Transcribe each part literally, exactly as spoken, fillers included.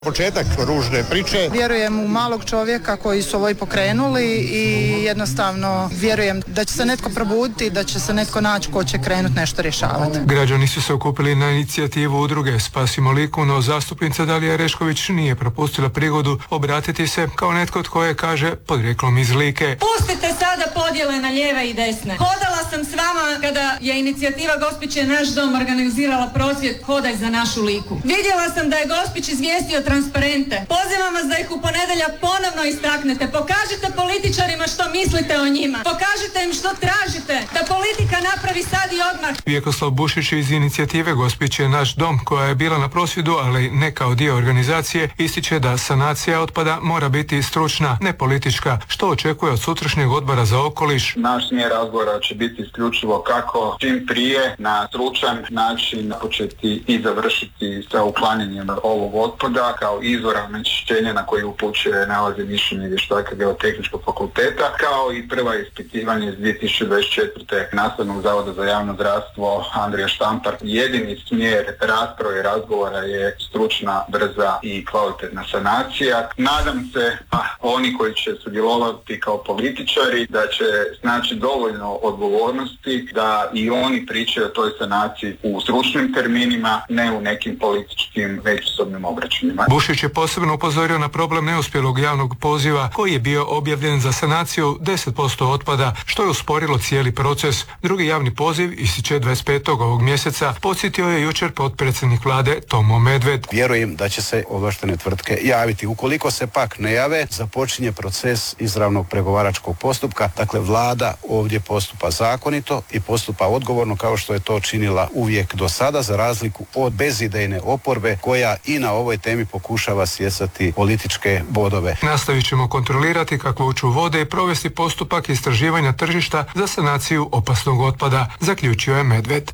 Početak ružne priče. Vjerujem u malog čovjeka koji su ovo i pokrenuli i jednostavno vjerujem da će se netko probuditi, da će se netko naći ko će krenuti nešto rješavati. Građani su se okupili na inicijativu udruge Spasimo Liku, no zastupnica Dalija Orešković nije propustila prigodu obratiti se kao netko tko je, kaže, podrijetlom iz Like. Pustite sada podjele na lijeve i desne. Hodala sam s vama kada je inicijativa Gospić je naš dom organizirala prosvjed Hodaj za našu Liku. Vidjela sam da je Gospić izvijestio transparente. Pozivam vas da ih u ponedjeljak ponovno istaknete. Pokažite političarima što mislite o njima. Pokažite im što tražite. Da politika napravi sad i odmah. Vjekoslav Bušić iz inicijative Gospić je naš dom, koja je bila na prosvjedu, ali ne kao dio organizacije, ističe da sanacija otpada mora biti stručna, ne politička, što očekuje od sutrašnjeg odbora za okoliš. Naš smjer razgovora će biti isključivo kako čim prije na stručan način početi i završiti sa uklanjanjem ovog otpada kao izvora onečišćenja na koji upućuje nalaze mišljenja vještaka Geotehničkog fakulteta, kao i prva ispitivanje iz dvije tisuće dvadeset četvrte. Nastavnog zavoda za javno zdravstvo Andrija Štampar. Jedini smjer rasprave i razgovora je stručna, brza i kvalitetna sanacija. Nadam se, a oni koji će sudjelovati kao političari, da će znači dovoljno odgovornosti da i oni pričaju o toj sanaciji u stručnim terminima, ne u nekim političkim međusobnim obračunima. Bušić je posebno upozorio na problem neuspjelog javnog poziva koji je bio objavljen za sanaciju deset posto otpada, što je usporilo cijeli proces. Drugi javni poziv ističe dvadeset petog ovog mjeseca, podsjetio je jučer potpredsjednik vlade Tomo Medved. Vjerujem da će se ovlaštene tvrtke javiti. Ukoliko se pak ne jave, započinje proces izravnog pregovaračkog postupka. Dakle, vlada ovdje postupa zakonito i postupa odgovorno kao što je to činila uvijek do sada, za razliku od bezidejne oporbe koja i na ovoj temi pokušava stjecati političke bodove. Nastavit ćemo kontrolirati kakvoću vode i provesti postupak istraživanja tržišta za sanaciju opasnog otpada, zaključio je Medved.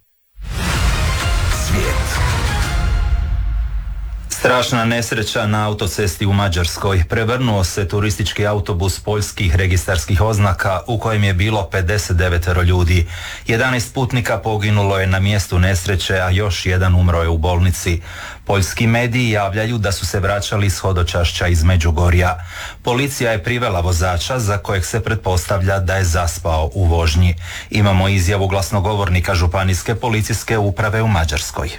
Svijet. Strašna nesreća na autocesti u Mađarskoj. Prevrnuo se turistički autobus poljskih registarskih oznaka u kojem je bilo pedeset devet ljudi. jedanaest putnika poginulo je na mjestu nesreće, a još jedan umro je u bolnici. Poljski mediji javljaju da su se vraćali s hodočašća iz Međugorja. Policija je privela vozača za kojeg se pretpostavlja da je zaspao u vožnji. Imamo izjavu glasnogovornika županijske policijske uprave u Mađarskoj.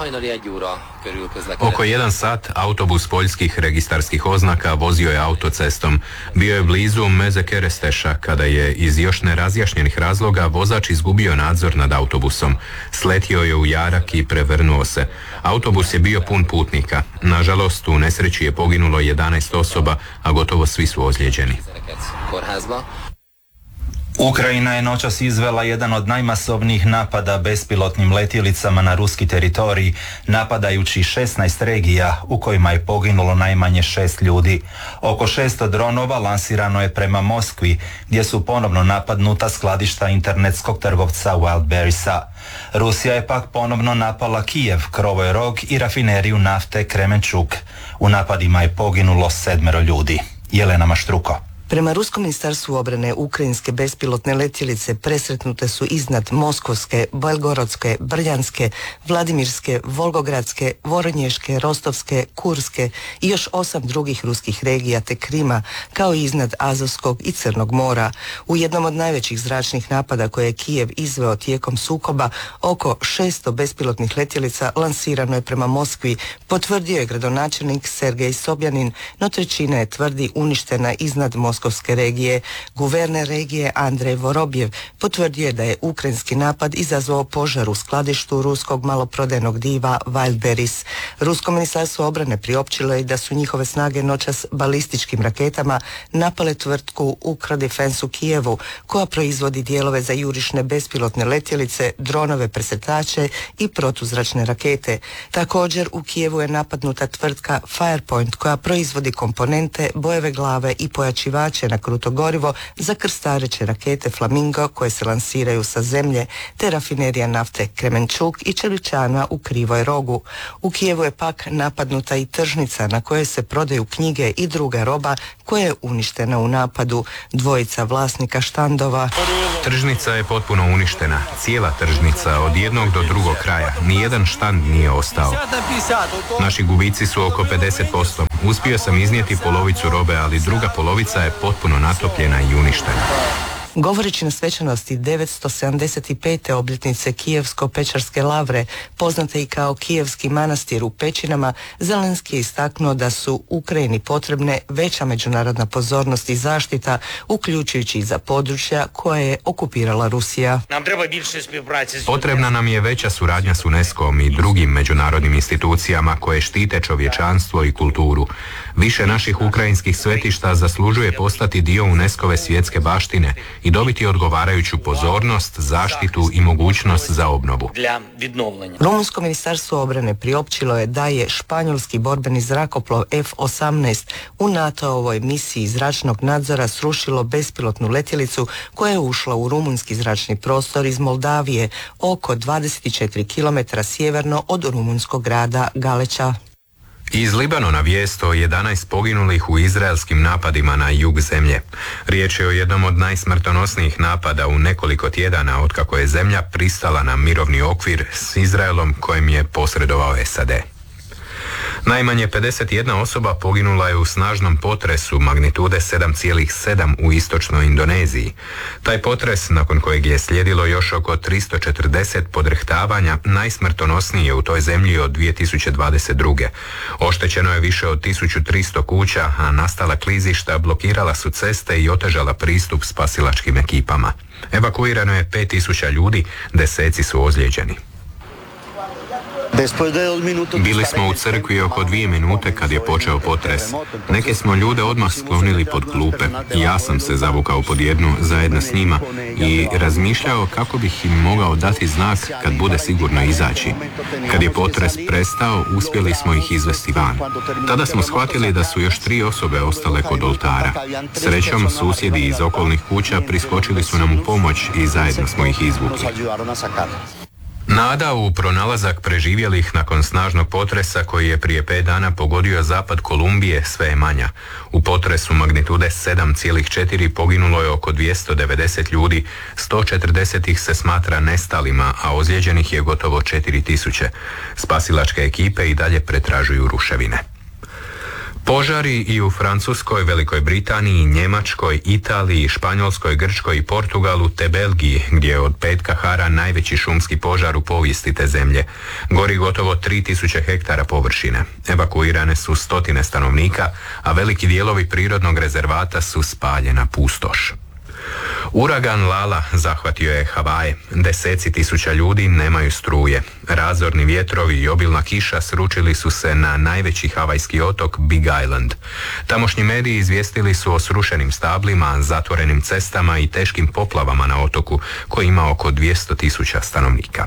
Oko jedan sat autobus poljskih registarskih oznaka vozio je autocestom. Bio je blizu Meze Keresteša kada je iz još nerazjašnjenih razloga vozač izgubio nadzor nad autobusom. Sletio je u jarak i prevrnuo se. Autobus je bio pun putnika. Nažalost, u nesreći je poginulo jedanaest osoba, a gotovo svi su ozlijeđeni. Ukrajina je noćas izvela jedan od najmasovnijih napada bespilotnim letjelicama na ruski teritorij, napadajući šesnaest regija u kojima je poginulo najmanje šest ljudi. Oko šesto dronova lansirano je prema Moskvi, gdje su ponovno napadnuta skladišta internetskog trgovca Wildberriesa. Rusija je pak ponovno napala Kijev, Krovoj Rog i rafineriju nafte Kremenčuk. U napadima je poginulo sedmero ljudi. Jelena Maštruko. Prema Ruskom ministarstvu obrane, ukrajinske bespilotne letjelice presretnute su iznad Moskovske, Belgorodske, Brljanske, Vladimirske, Volgogradske, Voronješke, Rostovske, Kurske i još osam drugih ruskih regija te Krima, kao i iznad Azovskog i Crnog mora. U jednom od najvećih zračnih napada koje je Kijev izveo tijekom sukoba, oko šesto bespilotnih letjelica lansirano je prema Moskvi, potvrdio je gradonačelnik Sergej Sobjanin, no trećina je, tvrdi, uništena iznad Moskve. Moskovske regije. Guverner regije Andrej Vorobjev potvrdio je da je ukrajinski napad izazvao požar u skladištu ruskog maloprodajnog diva Wildberries. Rusko ministarstvo obrane priopćilo je da su njihove snage noćas balističkim raketama napale tvrtku Ukradefense u Kijevu, koja proizvodi dijelove za jurišne bespilotne letjelice, dronove presretače i protuzračne rakete. Također u Kijevu je napadnuta tvrtka Firepoint, koja proizvodi komponente, bojeve glave i pojačivače punjače na kruto gorivo za krstareće rakete Flamingo koje se lansiraju sa zemlje, te rafinerija nafte Kremenčuk i čeličana u Krivoj Rogu. U Kijevu je pak napadnuta i tržnica na kojoj se prodaju knjige i druga roba koja je uništena u napadu. Dvojica vlasnika štandova. Tržnica je potpuno uništena. Cijela tržnica od jednog do drugog kraja. Nijedan štand nije ostao. Naši gubici su oko pedeset posto. Uspio sam iznijeti polovicu robe, ali druga polovica je potpuno natopljena i uništena. Govoreći na svečanosti devetsto sedamdeset pete obljetnice Kijevsko-Pečarske lavre, poznate i kao Kijevski manastir u Pećinama, Zelenski je istaknuo da su Ukrajini potrebne veća međunarodna pozornost i zaštita, uključujući i za područja koje je okupirala Rusija. Potrebna nam je veća suradnja s UNESCO-om i drugim međunarodnim institucijama koje štite čovječanstvo i kulturu. Više naših ukrajinskih svetišta zaslužuje postati dio UNESCO-ve svjetske baštine i dobiti odgovarajuću pozornost, zaštitu i mogućnost za obnovu. Rumunsko ministarstvo obrane priopćilo je da je španjolski borbeni zrakoplov F osamnaest u NATO-ovoj misiji zračnog nadzora srušilo bespilotnu letjelicu koja je ušla u rumunski zračni prostor iz Moldavije, oko dvadeset četiri kilometra sjeverno od rumunskog grada Galeća. Iz Libanona vijest o jedanaest poginulih u izraelskim napadima na jug zemlje. Riječ je o jednom od najsmrtonosnijih napada u nekoliko tjedana otkako je zemlja pristala na mirovni okvir s Izraelom kojem je posredovao S A D. Najmanje pedeset jedna osoba poginula je u snažnom potresu magnitude sedam zarez sedam u istočnoj Indoneziji. Taj potres, nakon kojeg je slijedilo još oko tristo četrdeset podrehtavanja, najsmrtonosniji je u toj zemlji od dvije tisuće dvadeset druge. Oštećeno je više od tisuću tristo kuća, a nastala klizišta blokirala su ceste i otežala pristup spasilačkim ekipama. Evakuirano je pet tisuća ljudi, deseci su ozlijeđeni. Bili smo u crkvi oko dvije minute kad je počeo potres. Neke smo ljude odmah sklonili pod klupe. Ja sam se zavukao pod jednu zajedno s njima i razmišljao kako bih im mogao dati znak kad bude sigurno izaći. Kad je potres prestao, uspjeli smo ih izvesti van. Tada smo shvatili da su još tri osobe ostale kod oltara. Srećom, susjedi iz okolnih kuća priskočili su nam u pomoć i zajedno smo ih izvukli. Nada u pronalazak preživjelih nakon snažnog potresa koji je prije pet dana pogodio zapad Kolumbije sve je manja. U potresu magnitude sedam zarez četiri poginulo je oko dvjesto devedeset ljudi, sto četrdeset ih se smatra nestalima, a ozlijeđenih je gotovo četiri tisuće. Spasilačke ekipe i dalje pretražuju ruševine. Požari i u Francuskoj, Velikoj Britaniji, Njemačkoj, Italiji, Španjolskoj, Grčkoj i Portugalu te Belgiji, gdje je od petka hara najveći šumski požar u povijesti te zemlje. Gori gotovo tri tisuće hektara površine. Evakuirane su stotine stanovnika, a veliki dijelovi prirodnog rezervata su spaljena pustoš. Uragan Lala zahvatio je Havaje. Deseci tisuća ljudi nemaju struje. Razorni vjetrovi i obilna kiša sručili su se na najveći havajski otok Big Island. Tamošnji mediji izvijestili su o srušenim stablima, zatvorenim cestama i teškim poplavama na otoku koji ima oko dvjesto tisuća stanovnika.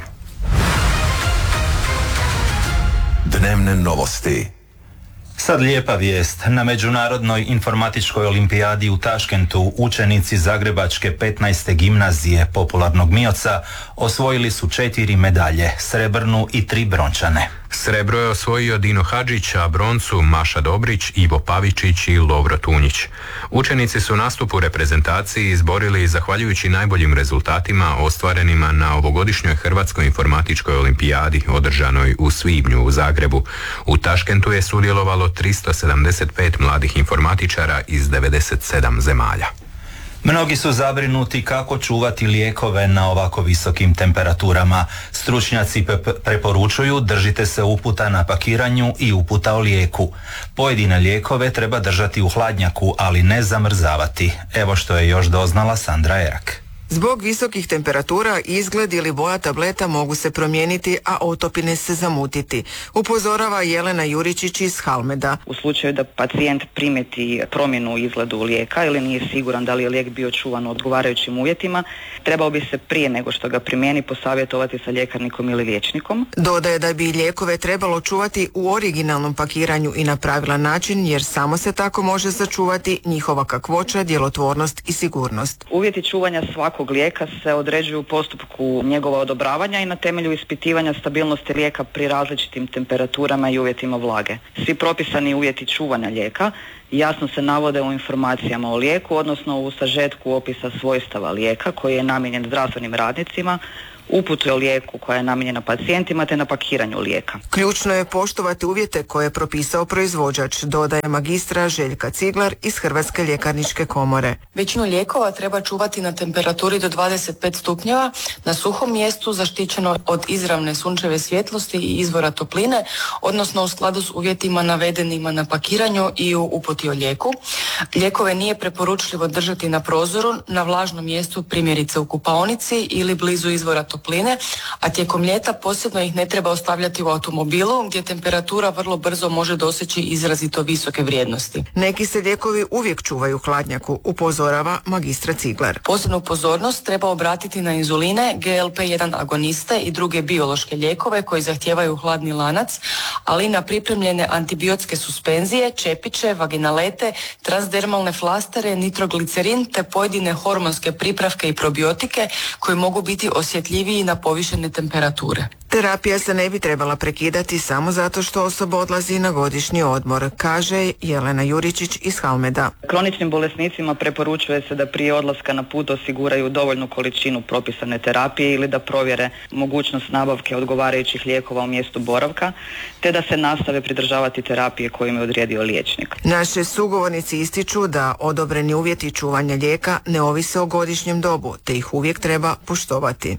Dnevne novosti. Sad lijepa vijest. Na Međunarodnoj informatičkoj olimpijadi u Taškentu učenici Zagrebačke petnaeste gimnazije popularnog MIOC-a osvojili su četiri medalje, srebrnu i tri brončane. Srebro je osvojio Dino Hadžić, a broncu Maša Dobrić, Ivo Pavičić i Lovro Tunjić. Učenici su nastup u reprezentaciji izborili zahvaljujući najboljim rezultatima ostvarenima na ovogodišnjoj Hrvatskoj informatičkoj olimpijadi održanoj u svibnju u Zagrebu. U Taškentu je sudjelovalo tristo sedamdeset pet mladih informatičara iz devedeset sedam zemalja. Mnogi su zabrinuti kako čuvati lijekove na ovako visokim temperaturama. Stručnjaci pe- preporučuju držite se uputa na pakiranju i uputa o lijeku. Pojedine lijekove treba držati u hladnjaku, ali ne zamrzavati. Evo što je još doznala Sandra Erak. Zbog visokih temperatura izgled ili boja tableta mogu se promijeniti, a otopine se zamutiti, upozorava Jelena Juričić iz Halmeda. U slučaju da pacijent primeti promjenu u izgledu lijeka ili nije siguran da li je lijek bio čuvan u odgovarajućim uvjetima, trebao bi se prije nego što ga primijeni posavjetovati sa ljekarnikom ili liječnikom. Dodaje da bi lijekove trebalo čuvati u originalnom pakiranju i na pravilan način, jer samo se tako može sačuvati njihova kakvoća, djelotvornost i sigurnost. Uvjeti čuvanja svakog lijeka se određuju u postupku njegova odobravanja i na temelju ispitivanja stabilnosti lijeka pri različitim temperaturama i uvjetima vlage. Svi propisani uvjeti čuvanja lijeka jasno se navode u informacijama o lijeku, odnosno u sažetku opisa svojstava lijeka koji je namijenjen zdravstvenim radnicima, upute o lijeku koja je namijenjena pacijentima te na pakiranju lijeka. Ključno je poštovati uvjete koje je propisao proizvođač, dodaje magistra Željka Ciglar iz Hrvatske ljekarničke komore. Većinu lijekova treba čuvati na temperaturi do dvadeset pet stupnjeva, na suhom mjestu zaštićeno od izravne sunčeve svjetlosti i izvora topline, odnosno u skladu s uvjetima navedenima na pakiranju i u uputi o lijeku. Lijekove nije preporučljivo držati na prozoru, na vlažnom mjestu, primjerice u kupaonici ili blizu izvora topline, a tijekom ljeta posebno ih ne treba ostavljati u automobilu gdje temperatura vrlo brzo može doseći izrazito visoke vrijednosti. Neki se lijekovi uvijek čuvaju u hladnjaku, upozorava magistra Ciglar. Posebnu pozornost treba obratiti na inzuline, G L P jedan agoniste i druge biološke lijekove koji zahtijevaju hladni lanac, ali i na pripremljene antibiotske suspenzije, čepiće, vaginalete, transdermalne flastere, nitroglicerin te pojedine hormonske pripravke i probiotike koji mogu biti osjetljiviji na povišene temperature. Terapija se ne bi trebala prekidati samo zato što osoba odlazi na godišnji odmor, kaže Jelena Juričić iz Halmeda. Kroničnim bolesnicima preporučuje se da prije odlaska na put osiguraju dovoljnu količinu propisane terapije ili da provjere mogućnost nabavke odgovarajućih lijekova u mjestu boravka, te da se nastave pridržavati terapije koju im je odredio liječnik. Naše sugovornici ističu da odobreni uvjeti čuvanja lijeka ne ovise o godišnjem dobu, te ih uvijek treba poštovati.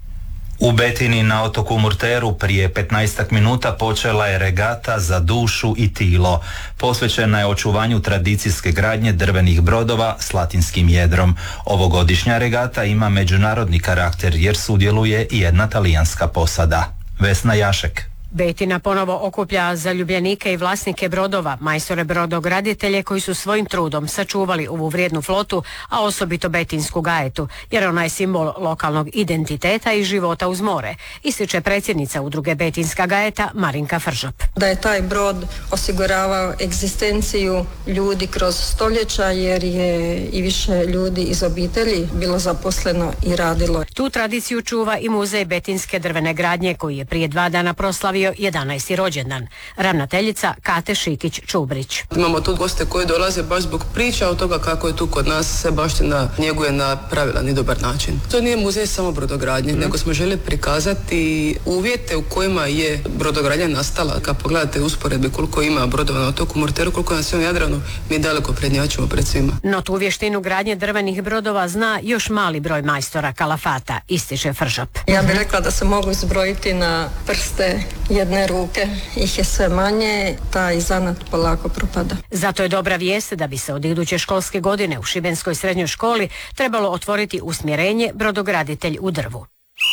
U Betini na otoku Murteru prije petnaestak minuta počela je regata za dušu i tilo. Posvećena je očuvanju tradicijske gradnje drvenih brodova s latinskim jedrom. Ovogodišnja regata ima međunarodni karakter jer sudjeluje i jedna talijanska posada. Vesna Jašek. Betina ponovo okuplja zaljubljenike i vlasnike brodova, majstore brodograditelje koji su svojim trudom sačuvali ovu vrijednu flotu, a osobito betinsku gajetu, jer ona je simbol lokalnog identiteta i života uz more, ističe predsjednica udruge Betinska gajeta Marinka Fržop. Da je taj brod osiguravao egzistenciju ljudi kroz stoljeća jer je i više ljudi iz obitelji bilo zaposleno i radilo. Tu tradiciju čuva i muzej betinske drvene gradnje koji je prije dva dana proslavio jedanaesti rođendan. Ravnateljica Kate Šikić-Čubrić. Imamo tu goste koji dolaze baš zbog priča od toga kako je tu kod nas se baština njeguje na pravilan i dobar način. To nije muzej samo brodogradnje, mm. nego smo željeli prikazati uvjete u kojima je brodogradnja nastala. Kad pogledate usporedbe koliko ima brodova na otoku Murteru, koliko nas je u Jadranu, mi daleko prednjačimo pred svima. No tu vještinu gradnje drvenih brodova zna još mali broj majstora kalafata, ističe Fržop. Ja bih rekla da se mogu izbrojiti na prste jedne ruke, ih je sve manje, taj zanat polako propada. Zato je dobra vijest da bi se od iduće školske godine u Šibenskoj srednjoj školi trebalo otvoriti usmjerenje brodograditelj u drvu.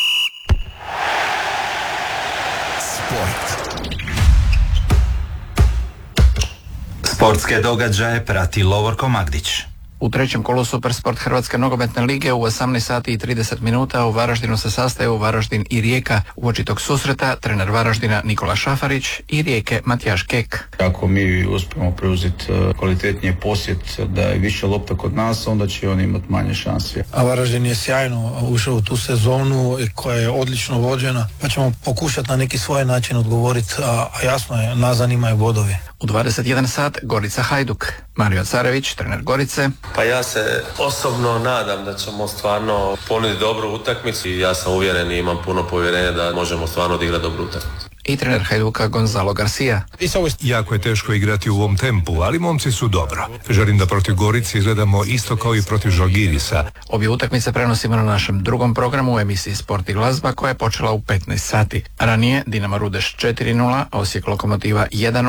Sport. Sportske događaje prati Lovorko Magdić. U trećem kolu Supersport Hrvatske nogometne lige u osamnaest sati i trideset minuta u Varaždinu se sastaju Varaždin i Rijeka. Uoči tog susreta trener Varaždina Nikola Šafarić i Rijeke Matijaš Kek. Ako mi uspijemo preuzeti kvalitetnije posjet, da je više lopta kod nas, onda će oni imati manje šanse. A Varaždin je sjajno ušao u tu sezonu koja je odlično vođena, pa ćemo pokušati na neki svoj način odgovoriti, a, a jasno je, nas zanimaju bodovi. U dvadeset jedan sat Gorica Hajduk. Mario Carević, trener Gorice. Pa ja se osobno nadam da ćemo stvarno ponuditi dobru utakmicu i ja sam uvjeren i imam puno povjerenja da možemo stvarno odigrati dobru utakmicu. I trener Hajduka Gonzalo Garcia. Jako je teško igrati u ovom tempu, ali momci su dobro. Želim da protiv Gorice izgledamo isto kao i protiv Žalgirisa. Obje utakmice prenosimo na našem drugom programu u emisiji Sport i glazba koja je počela u petnaest sati. Ranije Dinamo Rudeš četiri nula, Osijek Lokomotiva jedan nula,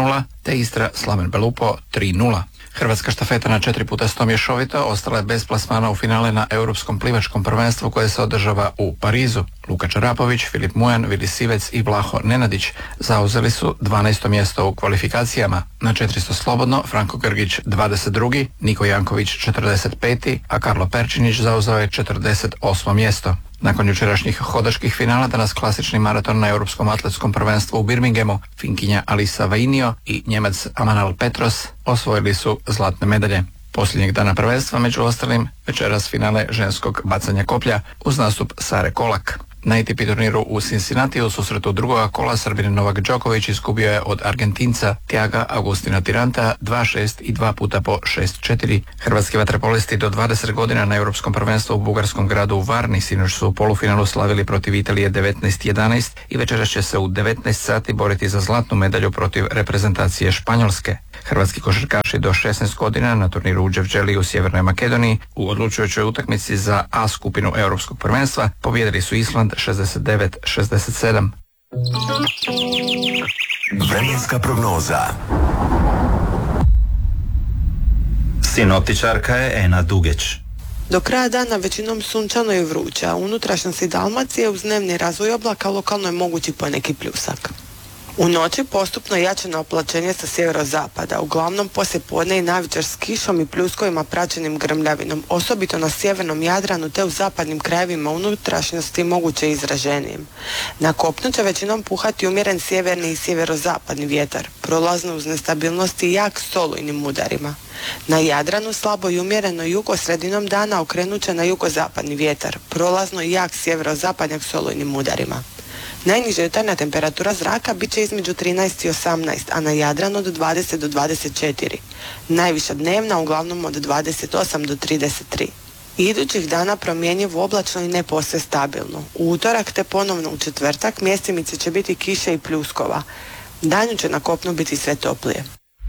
te Istra Slaven Belupo tri nula. Hrvatska štafeta na četiri puta sto mješovito ostala je bez plasmana u finale na Europskom plivačkom prvenstvu koje se održava u Parizu. Luka Čarapović, Filip Mujan, Vili Sivec i Vlaho Nenadić zauzeli su dvanaesto mjesto u kvalifikacijama. Na četiristo slobodno Franko Grgić dvadeset drugi, Niko Janković četrdeset peti, a Karlo Perčinić zauzeo je četrdeset osmo mjesto. Nakon jučerašnjih hodaških finala danas klasični maraton na Europskom atletskom prvenstvu u Birminghamu, Finkinja Alisa Vainio i Njemac Amanal Petros osvojili su zlatne medalje. Posljednjeg dana prvenstva, među ostalim, večeras finale ženskog bacanja koplja uz nastup Sare Kolak. Na A T P turniru u Cincinnati u susretu drugoga kola Srbin Novak Đoković izgubio je od Argentinca Tiaga Agustina Tiranta dva šest i dva puta po šest četiri. Hrvatski vaterpolisti do dvadeset godina na Europskom prvenstvu u bugarskom gradu Varni sinoć su u polufinalu slavili protiv Italije devetnaest jedanaest i večeras će se u devetnaest sati boriti za zlatnu medalju protiv reprezentacije Španjolske. Hrvatski košarkaši do šesnaest godina na turniru u Dževdželiji u Sjevernoj Makedoniji u odlučujućoj utakmici za A skupinu Europskog prvenstva pobijedili su Island šezdeset devet šezdeset sedam. Vremenska prognoza. Sinoptičarka je Ena Dugeć. Do kraja dana većinom sunčano i vruće, a u unutrašnjosti Dalmacije uz dnevni razvoj oblaka lokalno je mogući poneki pljusak. U noći postupno jačano oplaćenje sa sjeverozapada, uglavnom poslije podne i navečer s kišom i pljuskovima praćenim grmljavinom, osobito na sjevernom Jadranu te u zapadnim krajevima unutrašnjosti moguće izraženijim. Na kopnu će većinom puhati umjeren sjeverni i sjeverozapadni vjetar, prolazno uz nestabilnosti i jak s olujnim udarima. Na Jadranu slabo i umjereno jugo sredinom dana okrenut će na jugozapadni vjetar, prolazno i jak sjeverozapadnjak s olujnim udarima. Najniža jutarnja temperatura zraka bit će između trinaest i osamnaest, a na Jadranu od dvadeset do dvadeset četiri. Najviša dnevna uglavnom od dvadeset osam do trideset tri. Idućih dana promjenjivo oblačno i ne posve stabilno. U utorak te ponovno u četvrtak mjestimice će biti kiše i pljuskova. Danju će na kopnu biti sve toplije.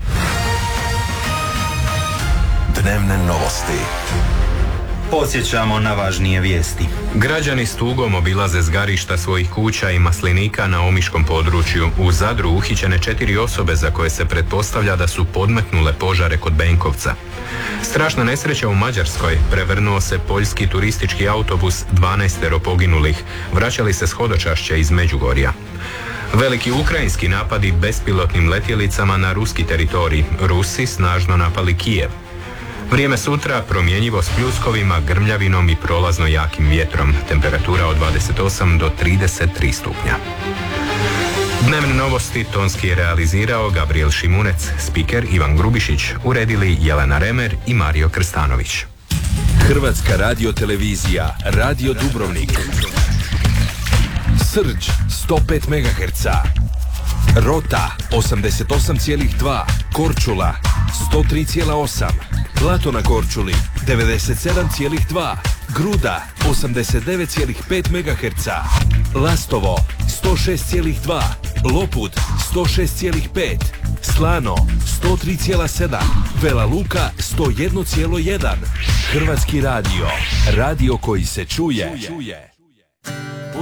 Dnevne novosti. Podsjećamo na važnije vijesti. Građani s tugom obilaze zgarišta svojih kuća i maslinika na omiškom području. U Zadru uhićene četiri osobe za koje se pretpostavlja da su podmetnule požare kod Benkovca. Strašna nesreća u Mađarskoj. Prevrnuo se poljski turistički autobus, dvanaestero poginulih. Vraćali se s hodočašća iz Međugorja. Veliki ukrajinski napadi bespilotnim letjelicama na ruski teritorij. Rusi snažno napali Kijev. Vrijeme sutra promjenjivo s pljuskovima, grmljavinom i prolazno jakim vjetrom. Temperatura od dvadeset osam do trideset tri stupnja. Dnevne novosti tonski je realizirao Gabriel Šimunec, spiker Ivan Grubišić, uredili Jelena Remer i Mario Krstanović. Hrvatska radiotelevizija, Radio Dubrovnik. Srđ sto pet megaherca. Rota osamdeset osam zarez dva, Korčula sto tri zarez osam, Blato na Korčuli devedeset sedam zarez dva, Gruda osamdeset devet zarez pet megaherca, Lastovo sto šest zarez dva, Lopud sto šest zarez pet, Slano sto tri zarez sedam, Vela Luka sto jedan zarez jedan. Hrvatski radio, radio koji se čuje.